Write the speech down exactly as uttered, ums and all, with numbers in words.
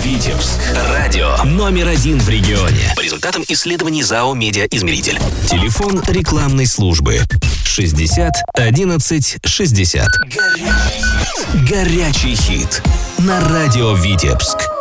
Витебск. Радио номер один в регионе. По результатам исследований ЗАО «Медиаизмеритель». Телефон рекламной службы шестьдесят одиннадцать шестьдесят. Горячий хит на радио Витебск.